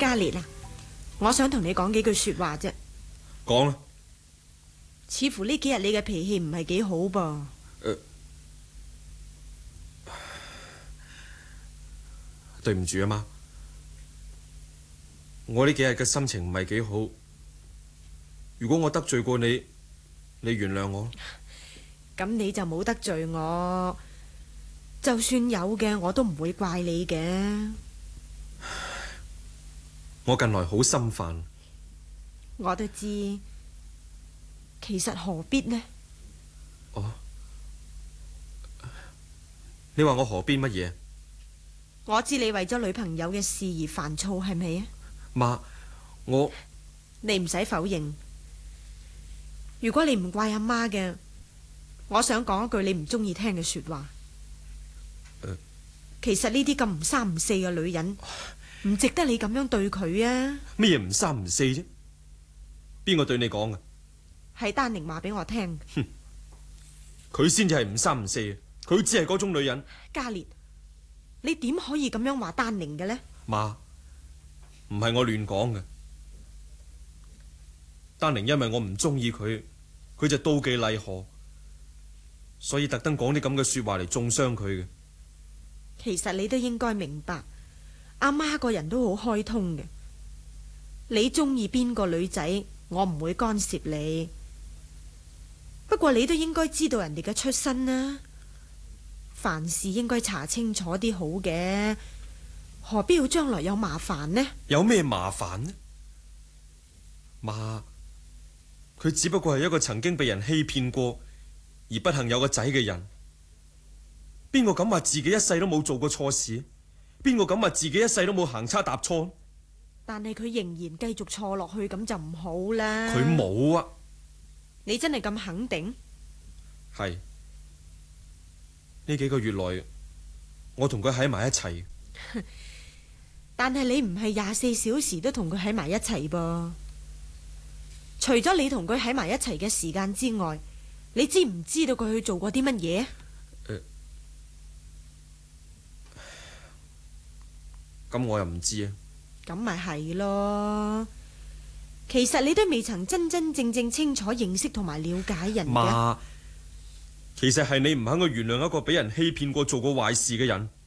嘉烈啊，我想同你講幾句說話啫。 講啦。 似乎呢幾日你嘅脾氣唔係幾好噃。 對唔住啊媽，我呢幾日嘅心情唔係幾好。如果我得罪過你，你原諒我。 咁你就冇得罪我，就算有嘅我都唔會怪你嘅。 我近來好心煩。 我都知，其實何必呢？ 哦，你話我何必乜嘢？ 我知你為咗女朋友嘅事而煩躁，係咪啊？ 媽， 你唔使否認。如果你唔怪阿媽嘅，我想講一句你唔中意聽嘅說話。其實呢啲咁唔三唔四嘅女人，唔值得你咁樣對佢啊！ 咩嘢唔三唔四啫？邊個對你講嘅？ 係丹寧話俾我聽。 哼，佢先至係唔三唔四，佢只係嗰種女人。 嘉烈，你點可以咁樣話丹寧嘅呢？ 媽，唔係我亂講嘅。丹寧因為我唔中意佢，佢就妒忌麗荷，所以特登講啲咁嘅說話嚟中傷佢嘅。 其實你都應該明白，阿媽個人都好開通嘅。你中意邊個女仔，我唔會干涉你。不過你都應該知道人哋嘅出身啦，凡事應該查清楚啲好嘅，何必要將來有麻煩呢？ 有咩麻煩呢？媽，佢只不過係一個曾經被人欺騙過而不幸有個仔嘅人。邊個敢話自己一世都冇做過錯事？邊個敢話自己一世都冇行差踏錯？ 但係佢仍然繼續錯落去，咁就唔好啦。 佢冇啊！ 你真係咁肯定？ 係呢幾個月來，我同佢喺埋一齊。 但係你唔係24小時都同佢喺埋一齊噃。除咗你同佢喺埋一齊嘅時間之外，你知唔知道佢去做過啲乜嘢？ 咁我又唔知啊。 咁咪係咯。其實你都未曾真真正正清楚認識同埋了解人嘅。 媽，其實係你唔肯去原諒一個俾人欺騙過、做過壞事嘅人。